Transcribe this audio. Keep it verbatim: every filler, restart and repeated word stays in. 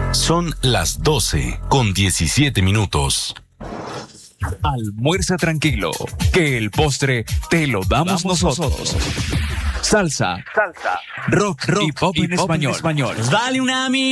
Son las doce con diecisiete minutos. Almuerza tranquilo, que el postre te lo damos, damos nosotros. nosotros. Salsa, salsa, rock, rock y pop, y en, pop español. en español. Dale una